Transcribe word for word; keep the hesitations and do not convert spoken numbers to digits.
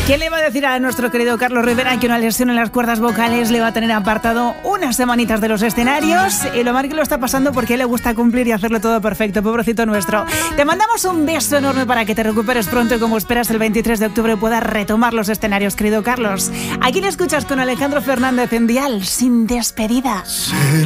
¿Qué le va a decir a nuestro querido Carlos Rivera que una lesión en las cuerdas vocales le va a tener apartado unas semanitas de los escenarios? Y lo mal que lo está pasando porque a él le gusta cumplir y hacerlo todo perfecto, pobrecito nuestro. Te mandamos un beso enorme para que te recuperes pronto y como esperas el veintitrés de octubre puedas retomar los escenarios, querido Carlos. Aquí le escuchas con Alejandro Fernández en Dial, sin despedida.